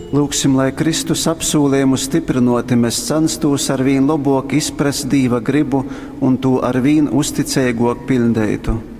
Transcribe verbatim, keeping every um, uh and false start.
Lūksim, lai Kristus apsolījumu stiprinoti mēs censtos ar vien labāk izprast Dieva gribu un to ar vien uzticīgāk pildītu.